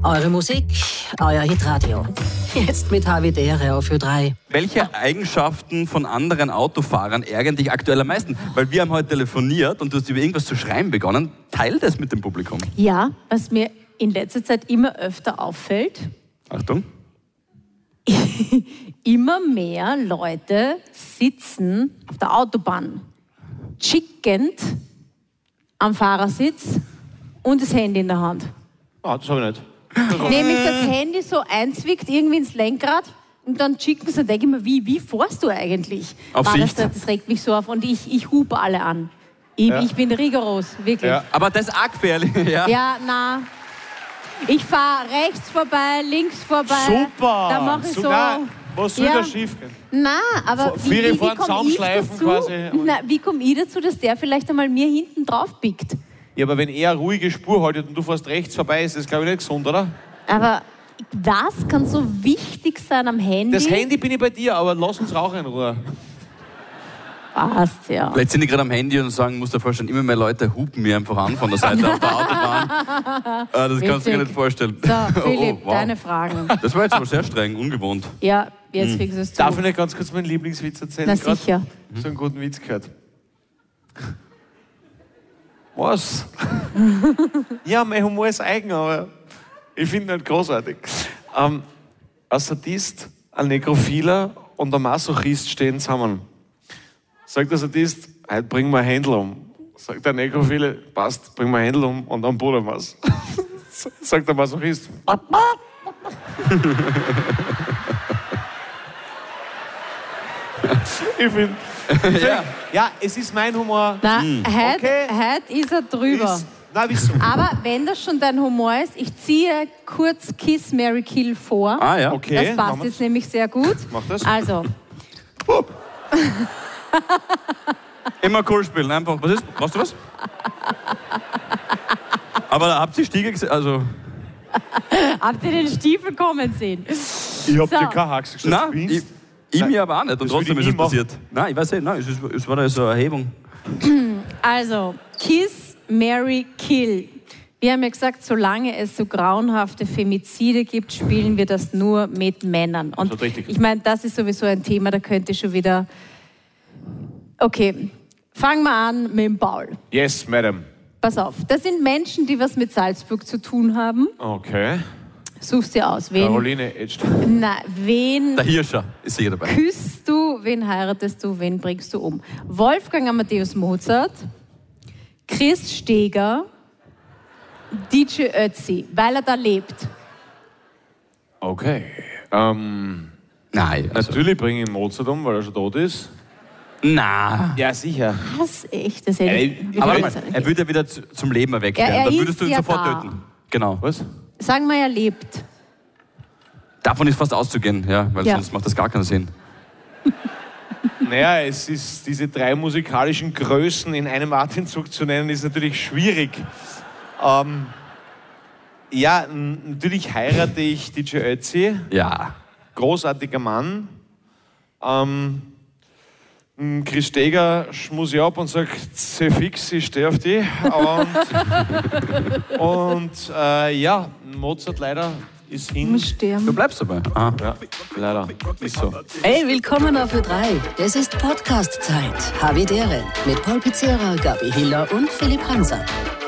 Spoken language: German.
Eure Musik, euer Hitradio. Jetzt mit Havidere auf Ö3. Welche Eigenschaften von anderen Autofahrern ärgern dich aktuell am meisten? Weil wir haben heute telefoniert und du hast über irgendwas zu schreiben begonnen. Teil das mit dem Publikum. Ja, was mir in letzter Zeit immer öfter auffällt. Achtung. Immer mehr Leute sitzen auf der Autobahn, chickend am Fahrersitz und das Handy in der Hand. Ah, das habe ich nicht. Nämlich das Handy so einzwickt irgendwie ins Lenkrad und dann chicken sie. Denke ich mir, wie fährst du eigentlich? Auf Sicht. Das regt mich so auf und ich hupe alle an. Ich bin rigoros, wirklich. Ja. Aber das ist auch gefährlich. Ja. Ja, na. Ich fahre rechts vorbei, links vorbei. Super! Da mache ich so. Was soll da schief gehen? Na, aber Viele fahren komm ich Zaunschleifen dazu? quasi. Na, wie komme ich dazu, dass der vielleicht einmal mir hinten drauf biegt? Ja, aber wenn er eine ruhige Spur haltet und du fährst rechts vorbei, ist das, glaube ich, nicht gesund, oder? Aber was kann so wichtig sein am Handy? Das Handy bin ich bei dir, aber lass uns Raucher in Ruhe. Passt, ja. Vielleicht sind die gerade am Handy und sagen, musst dir vorstellen, immer mehr Leute hupen mir einfach an von der Seite auf der Autobahn. Das kannst du dir nicht vorstellen. So, Philipp, wow. deine Fragen. Das war jetzt aber sehr streng, ungewohnt. Ja, jetzt kriegst du es zu. Darf ich nicht ganz kurz meinen Lieblingswitz erzählen? Na Grad sicher. so einen guten Witz gehört. Was? Ja, mein Humor ist eigen, aber ich finde ihn nicht großartig. Ein Sadist, ein Nekrophiler und ein Masochist stehen zusammen. Sagt der Sadist, heute bringen wir ein Händel um. Sagt der Nekrophile, passt, bringen wir ein Händel um und dann budern wir's. Sagt der Masochist. Ich finde... Ja, es ist mein Humor. Na, Okay. heute ist er drüber. Na, wieso? Aber wenn das schon dein Humor ist, ich ziehe kurz Kiss, Marry, Kill vor. Ah ja. Okay. Das passt jetzt nämlich sehr gut. Mach das. Also, Immer cool spielen, einfach. Was ist? Brauchst du was? Aber habt ihr Stiege gesehen? Also. habt ihr den Stiefel kommen sehen? Ich hab So. dir keine Haxe gesagt. Nein, ich mir aber auch nicht. Und Das trotzdem würde ist ich es nie passiert. Nein, ich weiß nicht. Nein, es war da so eine Erhebung. Also, Kiss, Marry, Kill. Wir haben ja gesagt, solange es so grauenhafte Femizide gibt, spielen wir das nur mit Männern. Und Das ist richtig. ich meine, das ist sowieso ein Thema, da könnte schon wieder... Okay, fangen wir an mit dem Paul. Yes, Madam. Pass auf, das sind Menschen, die was mit Salzburg zu tun haben. Okay. Suchst dir aus. Wen, Caroline Edstein. na, wen Der Hirscher ist sicher dabei. küsst du, wen heiratest du, wen bringst du um? Wolfgang Amadeus Mozart, Chris Steger, DJ Ötzi, weil er da lebt. Okay. Nein. Also, Natürlich bringe ich Mozart um, weil er schon tot ist. na. Ja, sicher. Was? Echt? Das hätte ich... Aber würde warte ich mal, jetzt- er würde ja wieder zum Leben erweckt Ja, werden. er Dann würdest du ihn ist ja sofort da. töten. Genau. Was? Sagen wir, er lebt. Davon ist fast auszugehen, ja, weil Ja. sonst macht das gar keinen Sinn. Naja, es ist, diese drei musikalischen Größen in einem Atemzug zu nennen, ist natürlich schwierig. Ja, natürlich heirate ich DJ Ötzi. Ja. Großartiger Mann. Chris Steger schmus ich ab und sagt, sehr fix, ich stehe auf die. Ja, Mozart leider ist hin. Muss sterben. Du bleibst dabei. Ah. Ja, leider. Ist so. Hey, willkommen auf Ö3. Das ist Podcast-Zeit. Havidere mit Paul Pizzera, Gabi Hiller und Philipp Hanser.